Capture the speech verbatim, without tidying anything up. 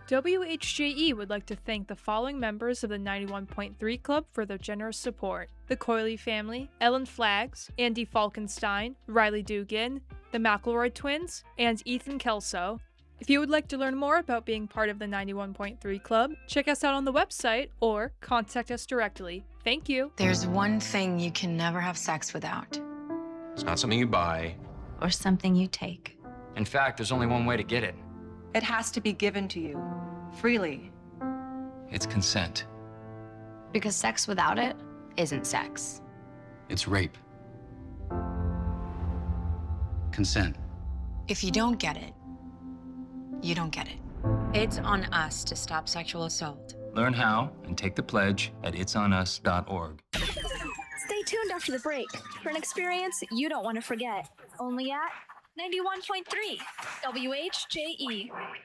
W H J E would like to thank the following members of the ninety-one point three Club for their generous support: the Coyley family, Ellen Flaggs, Andy Falkenstein, Riley Dugan, the McElroy twins, and Ethan Kelso. If you would like to learn more about being part of the ninety-one point three Club, check us out on the website or contact us directly. Thank you. There's one thing you can never have sex without. It's not something you buy. Or something you take. In fact, there's only one way to get it. It has to be given to you, freely. It's consent. Because sex without it isn't sex. It's rape. Consent. If you don't get it, you don't get it. It's on us to stop sexual assault. Learn how and take the pledge at its on us dot org. Stay tuned after the break for an experience you don't want to forget. Only at ninety-one point three W H J E.